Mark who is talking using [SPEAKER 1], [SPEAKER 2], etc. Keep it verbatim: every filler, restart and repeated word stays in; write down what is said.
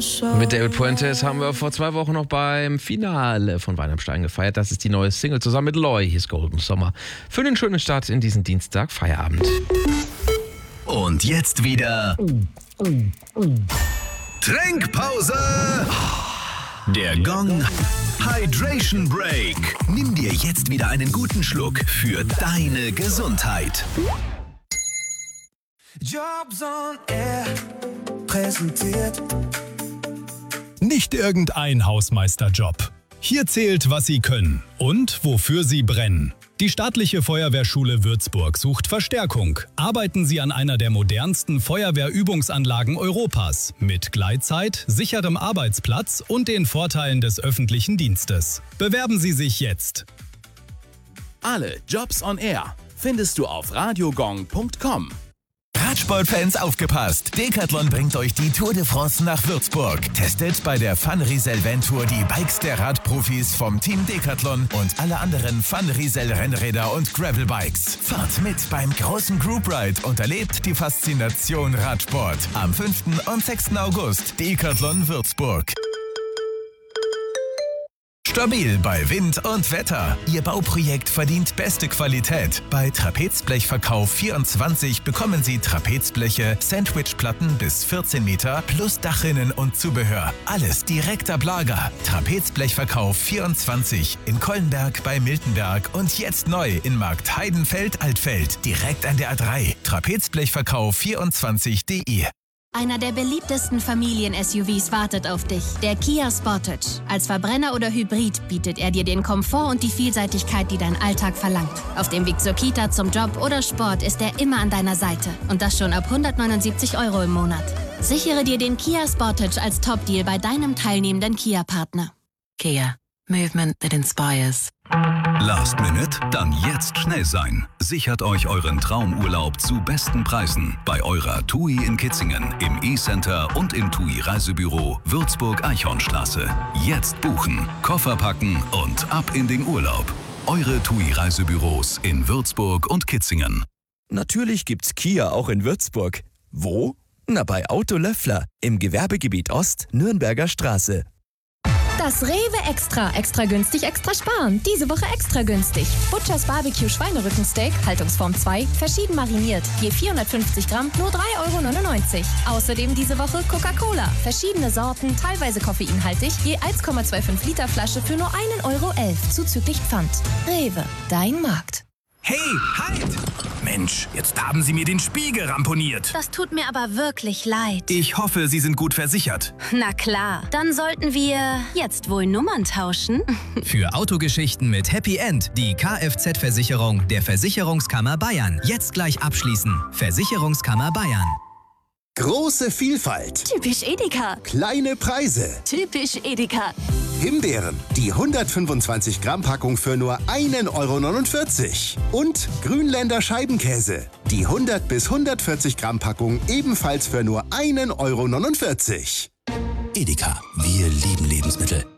[SPEAKER 1] Mit David Puentes haben wir vor zwei Wochen noch beim Finale von Wein am Stein gefeiert. Das ist die neue Single zusammen mit Loy, His Golden Summer. Für den schönen Start in diesen Dienstag, Feierabend.
[SPEAKER 2] Und jetzt wieder Trinkpause. Der Gong Hydration Break. Nimm dir jetzt wieder einen guten Schluck für deine Gesundheit.
[SPEAKER 3] Jobs on Air präsentiert.
[SPEAKER 4] Nicht irgendein Hausmeisterjob. Hier zählt, was Sie können und wofür Sie brennen. Die staatliche Feuerwehrschule Würzburg sucht Verstärkung. Arbeiten Sie an einer der modernsten Feuerwehrübungsanlagen Europas mit Gleitzeit, sicherem Arbeitsplatz und den Vorteilen des öffentlichen Dienstes. Bewerben Sie sich jetzt.
[SPEAKER 5] Alle Jobs on Air findest du auf radiogong punkt com.
[SPEAKER 2] Radsportfans aufgepasst! Decathlon bringt euch die Tour de France nach Würzburg. Testet bei der Fun-Riesel Van-Tour die Bikes der Radprofis vom Team Decathlon und alle anderen Fun-Riesel Rennräder und Gravelbikes. Fahrt mit beim großen Group Ride und erlebt die Faszination Radsport. Am fünften und sechsten August Decathlon Würzburg. Stabil bei Wind und Wetter. Ihr Bauprojekt verdient beste Qualität. Bei Trapezblechverkauf vierundzwanzig bekommen Sie Trapezbleche, Sandwichplatten bis vierzehn Meter plus Dachrinnen und Zubehör. Alles direkt ab Lager. Trapezblechverkauf vierundzwanzig in Kollenberg bei Miltenberg und jetzt neu in Markt Heidenfeld-Altfeld. Direkt an der A drei. Trapezblechverkauf vierundzwanzig punkt de.
[SPEAKER 6] Einer der beliebtesten Familien-S U Vs wartet auf dich, der Kia Sportage. Als Verbrenner oder Hybrid bietet er dir den Komfort und die Vielseitigkeit, die dein Alltag verlangt. Auf dem Weg zur Kita, zum Job oder Sport ist er immer an deiner Seite. Und das schon ab hundertneunundsiebzig Euro im Monat. Sichere dir den Kia Sportage als Top-Deal bei deinem teilnehmenden Kia-Partner.
[SPEAKER 7] Kia. Movement that inspires.
[SPEAKER 2] Last Minute? Dann jetzt schnell sein. Sichert euch euren Traumurlaub zu besten Preisen bei eurer TUI in Kitzingen, im E-Center und im TUI Reisebüro Würzburg-Eichhornstraße. Jetzt buchen, Koffer packen und ab in den Urlaub. Eure TUI Reisebüros in Würzburg und Kitzingen.
[SPEAKER 8] Natürlich gibt's Kia auch in Würzburg. Wo? Na, bei Auto Löffler im Gewerbegebiet Ost, Nürnberger Straße.
[SPEAKER 9] Das Rewe Extra. Extra günstig, extra sparen. Diese Woche extra günstig. Butchers Barbecue Schweinerückensteak, Haltungsform zwei, verschieden mariniert. Je vierhundertfünfzig Gramm, nur drei Euro neunundneunzig. Außerdem diese Woche Coca-Cola. Verschiedene Sorten, teilweise koffeinhaltig, je eins Komma fünfundzwanzig Liter Flasche für nur ein Euro elf, zuzüglich Pfand. Rewe, dein Markt.
[SPEAKER 5] Hey, halt! Mensch, jetzt haben Sie mir den Spiegel ramponiert.
[SPEAKER 6] Das tut mir aber wirklich leid.
[SPEAKER 5] Ich hoffe, Sie sind gut versichert.
[SPEAKER 6] Na klar, dann sollten wir jetzt wohl Nummern tauschen.
[SPEAKER 10] Für Autogeschichten mit Happy End die Kfz-Versicherung der Versicherungskammer Bayern. Jetzt gleich abschließen. Versicherungskammer Bayern.
[SPEAKER 11] Große Vielfalt.
[SPEAKER 6] Typisch Edeka.
[SPEAKER 11] Kleine Preise.
[SPEAKER 6] Typisch Edeka.
[SPEAKER 11] Himbeeren, die hundertfünfundzwanzig Gramm Packung für nur ein Euro neunundvierzig. Und Grünländer Scheibenkäse, die hundert bis hundertvierzig Gramm Packung ebenfalls für nur ein Euro neunundvierzig.
[SPEAKER 2] Edeka, wir lieben Lebensmittel.